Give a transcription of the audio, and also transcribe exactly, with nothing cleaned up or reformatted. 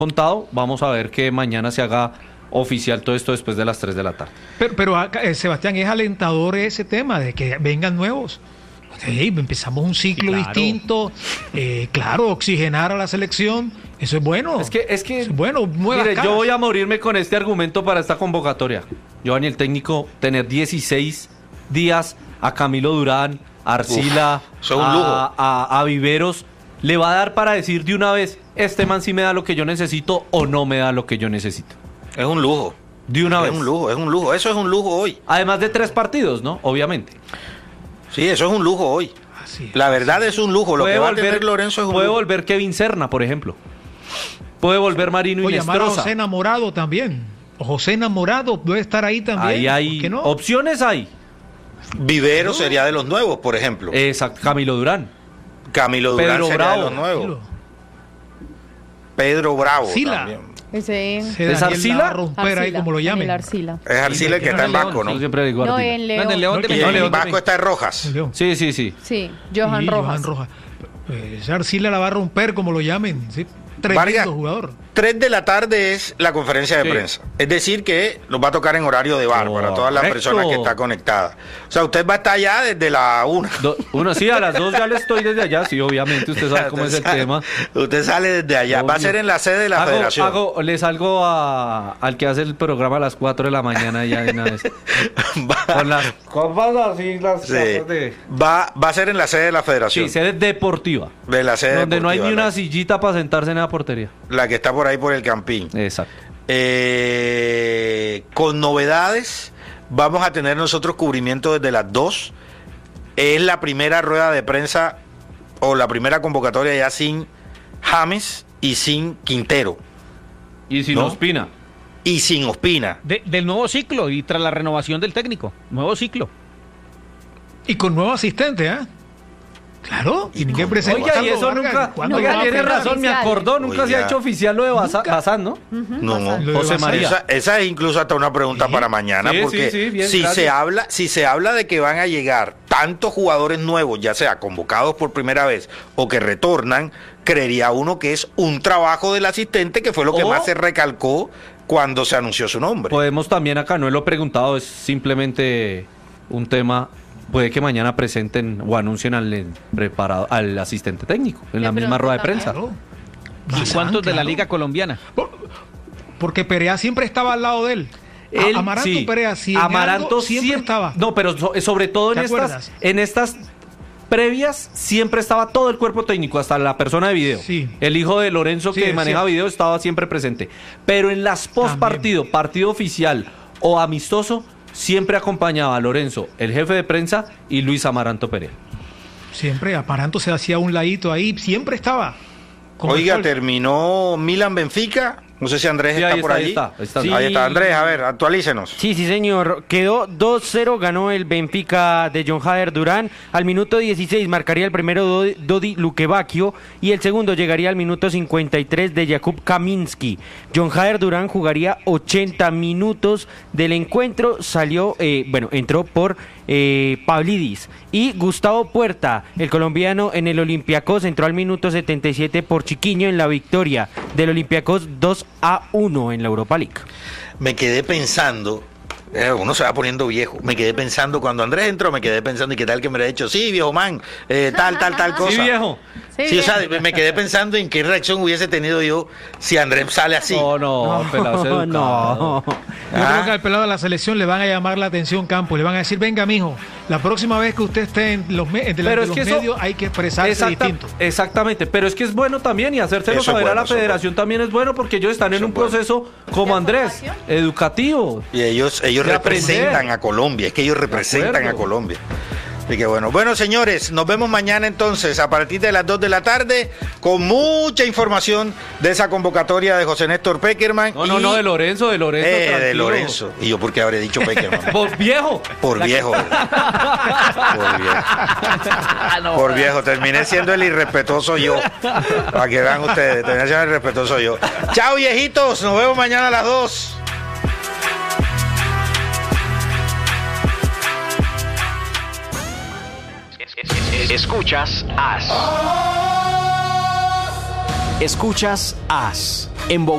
contado. Vamos a ver que mañana se haga oficial todo esto después de las tres de la tarde. Pero, pero acá, eh, Sebastián, es alentador ese tema de que vengan nuevos. Hey, empezamos un ciclo sí, claro. distinto, eh, claro, oxigenar a la selección, eso es bueno. Es que, es que, es bueno. Mire, caras. Yo voy a morirme con este argumento para esta convocatoria. Giovanni, el técnico, tener dieciséis días a Camilo Durán, a Arcila, Uf, un lujo. A, a, a Viveros, le va a dar para decir de una vez, este man sí me da lo que yo necesito o no me da lo que yo necesito. Es un lujo. De una es vez. Es un lujo, es un lujo. Eso es un lujo hoy. Además de tres partidos, ¿no? Obviamente. Sí, eso es un lujo hoy. Así, la verdad así. Es un lujo. Lo que va volver, a tener Lorenzo es un puede lujo. Puede volver Kevin Serna, por ejemplo. Puede volver Marino Oye, Inestrosa. llamar a José Enamorado también. José Enamorado puede estar ahí también. Ahí hay ¿por qué no? opciones hay. Vivero ¿no? sería de los nuevos, por ejemplo. Exacto. Camilo Durán. Camilo Durán Pedro sería Bravo. de los nuevos. Pedro Bravo Sila. también. Ese ¿Es Arcila? Romper Arcila, ahí como lo llamen. Arcila. Es Arcila el que está en Vasco, ¿no? Yo siempre digo no, Arcila. en León. No, en León, y en León Vasco está en Rojas. Sí, sí, sí. Sí, Johan y Rojas. Johan Rojas. Esa Arcila la va a romper como lo llamen. ¿Sí? Tremendo Vargas, jugador. tres de la tarde es la conferencia de sí. prensa. Es decir, que nos va a tocar en horario de bar oh, para todas las correcto. personas que están conectadas. O sea, usted va a estar allá desde la una. Do, uno, sí, a las dos ya le estoy desde allá. Sí, obviamente, usted sabe cómo es el sale, tema. Usted sale desde allá. Obvio. Va a ser en la sede de la hago, federación. Hago, le salgo a, al que hace el programa a las cuatro de la mañana ya de una vez. va, Con las copas así, las sí, de... va, va a ser en la sede de la federación. Sí, sede deportiva. De la sede donde deportiva, no hay ni una la, sillita para sentarse en la portería. La que está por ahí por el Campín. Exacto. Eh, con novedades, vamos a tener nosotros cubrimiento desde las dos. Es la primera rueda de prensa o la primera convocatoria ya sin James y sin Quintero. Y sin ¿no? Ospina. Y sin Ospina. De, del nuevo ciclo y tras la renovación del técnico. Nuevo ciclo. Y con nuevo asistente, ¿eh? Claro, y ningún presente. Oiga, y eso nunca. Oiga, no, tiene razón, oficial. Me acordó, nunca Oiga. se ha hecho oficial lo de Bazán, ¿no? Uh-huh, no, no. José María. Esa, esa es incluso hasta una pregunta ¿Sí? para mañana, sí, porque sí, sí, bien, si se habla, si se habla de que van a llegar tantos jugadores nuevos, ya sea convocados por primera vez o que retornan, creería uno que es un trabajo del asistente, que fue lo que o, más se recalcó cuando se anunció su nombre. Podemos también acá, no lo he preguntado, es simplemente un tema. Puede que mañana presenten o anuncien al preparado, al asistente técnico en la misma rueda de prensa. Claro. ¿Y Bazán, cuántos de la Liga Colombiana? Porque Perea siempre estaba al lado de él. él Amaranto sí. Perea sí, Amaranto siempre, siempre estaba. No, pero sobre todo en estas, en estas previas siempre estaba todo el cuerpo técnico, hasta la persona de video. Sí. El hijo de Lorenzo sí, que maneja video estaba siempre presente. Pero en las post partido, partido oficial o amistoso, siempre acompañaba a Lorenzo, el jefe de prensa, y Luis Amaranto Perea. Siempre, Amaranto se hacía un ladito ahí, siempre estaba. Oiga, terminó Milan Benfica. No sé si Andrés sí, está por está, allí. Ahí está, ahí está. Sí. Ahí está Andrés, a ver, actualícenos. Sí, sí, señor. Quedó dos cero, ganó el Benfica de John Hader Durán. Al minuto dieciséis marcaría el primero Dodi Lukebakio y el segundo llegaría al minuto cincuenta y tres de Jakub Kaminski. John Hader Durán jugaría ochenta minutos del encuentro. Salió, eh, bueno, entró por eh, Pavlidis. Y Gustavo Puerta, el colombiano en el Olympiacos, entró al minuto setenta y siete por Chiquiño en la victoria del Olympiacos dos a uno en la Europa League. Me quedé pensando, eh, uno se va poniendo viejo, me quedé pensando, cuando Andrés entró, me quedé pensando, ¿y qué tal que me hubiera dicho? Sí, viejo man, eh, tal, tal, tal cosa. Sí, viejo. Sí, sí, o sea, me quedé pensando en qué reacción hubiese tenido yo si Andrés sale así. No, no, no, pelado, no. no. Yo ¿Ah? creo que al pelado de la selección le van a llamar la atención Campos, le van a decir, venga mijo, la próxima vez que usted esté en los, me- en delante de los eso, medios hay que expresarse exacta, distinto. Exactamente, pero es que es bueno también, y hacérselo Eso saber bueno, a la federación bueno. también es bueno, porque ellos están Eso en un bueno. proceso como Andrés, educativo. Y ellos, ellos de representan aprender. a Colombia, es que ellos representan acuerdo. a Colombia. Así que bueno, bueno señores, nos vemos mañana entonces a partir de las dos de la tarde con mucha información de esa convocatoria de José Néstor Peckerman. No, no, no, de Lorenzo, de Lorenzo. Eh, de tranquilo. Lorenzo. Y yo, ¿por qué habré dicho Peckerman? Por viejo. Por viejo. Por viejo. Por viejo. Terminé siendo el irrespetuoso yo. Para que vean ustedes, terminé siendo el irrespetuoso yo. Chao, viejitos. Nos vemos mañana a las dos. Escuchas As. Escuchas As. En Bogotá.